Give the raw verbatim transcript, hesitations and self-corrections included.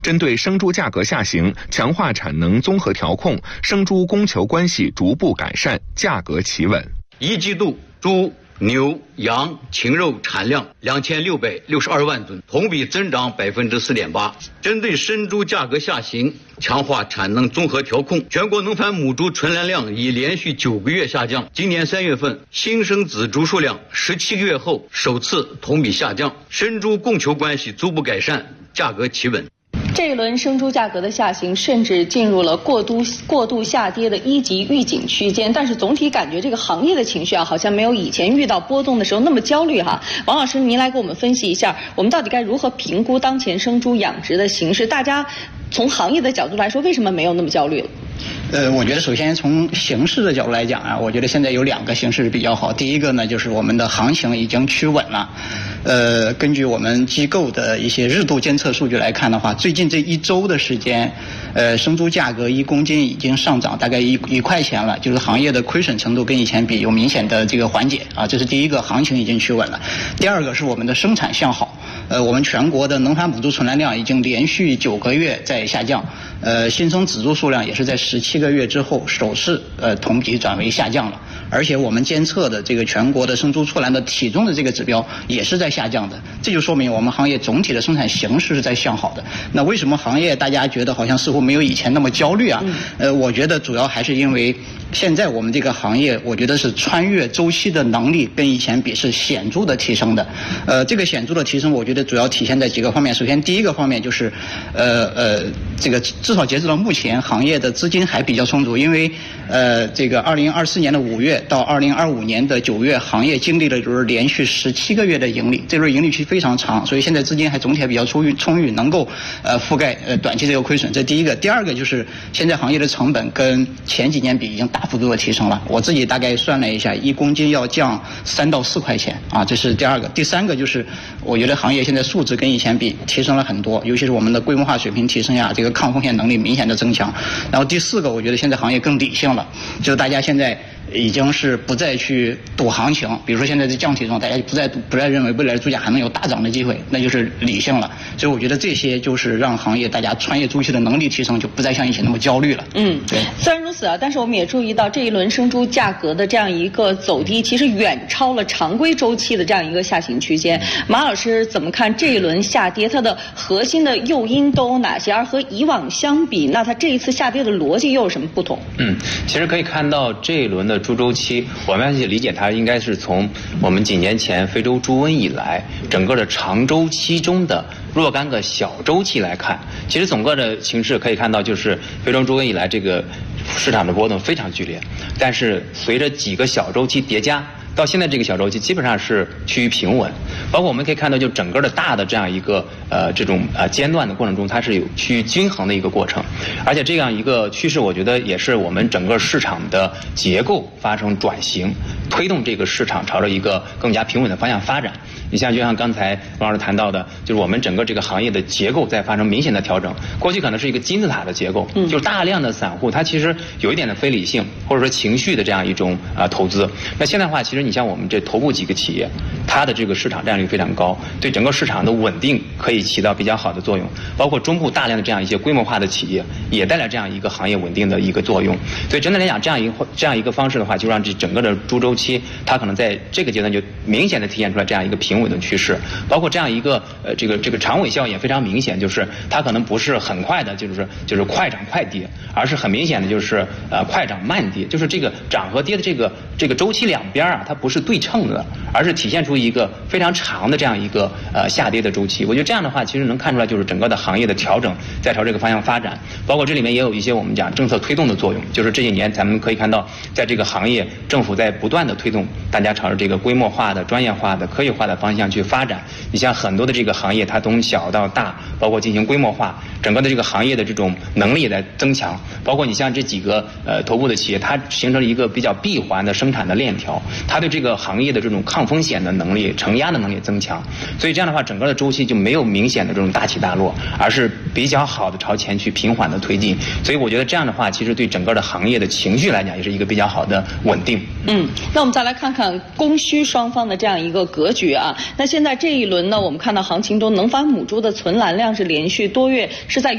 针对生猪价格下行，强化产能综合调控，生猪供求关系逐步改善，价格企稳。 一季度猪、牛、羊、禽肉产量两千六百六十二万吨，同比增长百分之四点八。针对生猪价格下行，强化产能综合调控，全国农繁母猪存栏量已连续九个月下降。今年三月份，新生仔猪数量十七个月后首次同比下降，生猪供求关系逐步改善，价格企稳。 这一轮生猪价格的下行，甚至进入了过度过度下跌的一级预警区间，但是总体感觉这个行业的情绪啊，好像没有以前遇到波动的时候那么焦虑哈。王老师，您来给我们分析一下，我们到底该如何评估当前生猪养殖的形势？大家从行业的角度来说，为什么没有那么焦虑了？ 呃，我觉得首先从形势的角度来讲啊，我觉得现在有两个形势比较好。第一个呢，就是我们的行情已经趋稳了。呃，根据我们机构的一些日度监测数据来看的话，最近这一周的时间，呃，生猪价格一公斤已经上涨大概一一块钱了，就是行业的亏损程度跟以前比有明显的这个缓解啊，这是第一个，行情已经趋稳了。第二个是我们的生产向好，呃，我们全国的农繁母猪存栏量已经连续九个月在下降，呃，新生仔猪数量也是在十七个月之后首次呃同比转为下降了。而且我们监测的这个全国的生猪畜栏的体重的这个指标也是在下降的，这就说明我们行业总体的生产形势是在向好的。那为什么行业大家觉得好像似乎没有以前那么焦虑啊？呃，我觉得主要还是因为现在我们这个行业，我觉得是穿越周期的能力跟以前比是显著的提升的。呃，这个显著的提升，我觉得主要体现在几个方面。首先，第一个方面就是，呃呃，这个至少截止到目前，行业的资金还比较充足，因为呃，这个二零二四年的五月到二零二五年的九月，行业经历了就是连续十七个月的盈利，这轮盈利期非常长，所以现在资金还总体还比较充裕，充裕能够呃覆盖呃短期这个亏损。这第一个。第二个就是现在行业的成本跟前几年比已经大幅度的提升了，我自己大概算了一下，一公斤要降三到四块钱啊，这是第二个。第三个就是我觉得行业现在素质跟以前比提升了很多，尤其是我们的规模化水平提升呀，这个抗风险能力明显的增强。然后第四个，我觉得现在行业更理性了，就是大家现在已经是不再去赌行情，比如说现在这降体重，大家不再不再认为未来的猪价还能有大涨的机会，那就是理性了。所以我觉得这些就是让行业大家穿越周期的能力提升，就不再像以前那么焦虑了。 嗯，对。虽然如此啊，但是我们也注意到这一轮生猪价格的这样一个走低，其实远超了常规周期的这样一个下行区间。马老师怎么看这一轮下跌？它的核心的诱因都有哪些？而和以往相比，那它这一次下跌的逻辑又有什么不同？ 嗯，其实可以看到这一轮的猪周期，我们要去理解它，应该是从我们几年前非洲猪瘟以来，整个的长周期中的若干个小周期来看，其实整个的形势可以看到，就是非洲猪瘟以来这个市场的波动非常剧烈，但是随着几个小周期叠加，到现在这个小周期基本上是趋于平稳。包括我们可以看到，就整个的大的这样一个呃这种呃间断的过程中，它是有趋于均衡的一个过程，而且这样一个趋势，我觉得也是我们整个市场的结构发生转型，推动这个市场朝着一个更加平稳的方向发展。你像就像刚才王老师谈到的，就是我们整个这个行业的结构在发生明显的调整。过去可能是一个金字塔的结构，嗯、就是大量的散户，他其实有一点的非理性或者说情绪的这样一种啊、呃、投资。那现在的话，其实你像我们这头部几个企业，它的这个市场占有率非常高，对整个市场的稳定可以起到比较好的作用。包括中部大量的这样一些规模化的企业，也带来这样一个行业稳定的一个作用。所以整体来讲，这样一个这样一个方式的话，就让这整个的猪周期，它可能在这个阶段就明显的体现出来这样一个平稳的趋势。包括这样一个呃这个这个长尾效应也非常明显，就是它可能不是很快的，就是就是快涨快跌，而是很明显的就是呃快涨慢跌，就是这个涨和跌的这个这个周期两边啊，它不是对称的，而是体现出一个非常长的这样一个呃下跌的周期。我觉得这样的话，其实能看出来就是整个的行业的调整在朝这个方向发展。包括这里面也有一些我们讲政策推动的作用，就是这些年咱们可以看到，在这个行业政府在不断的推动大家朝着这个规模化的、专业化的、科学化的方向去发展。你像很多的这个行业，它从小到大，包括进行规模化，整个的这个行业的这种能力也在增强。包括你像这几个呃头部的企业，它形成了一个比较闭环的生产的链条，它对这个行业的这种抗风险的能力、承压的能力增强。所以这样的话，整个的周期就没有明显的这种大起大落，而是比较好的朝前去平缓的推进。所以我觉得这样的话，其实对整个的行业的情绪来讲，也是一个比较好的稳定。 嗯，那我们再来看看供需双方的这样一个格局啊。那现在这一轮呢，我们看到行情中能繁母猪的存栏量是连续多月是在